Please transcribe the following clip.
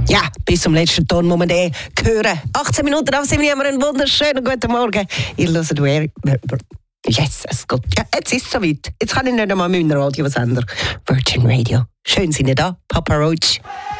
Ja, bis zum letzten Ton muss man den hören. 18 Minuten auf 7 haben wir einen wunderschönen guten Morgen. Ihr hört Yes, es geht. Ja, jetzt ist es soweit. Jetzt kann ich nicht einmal meinen Radiosender Virgin Radio. Schön sind ihr da, Papa Roach.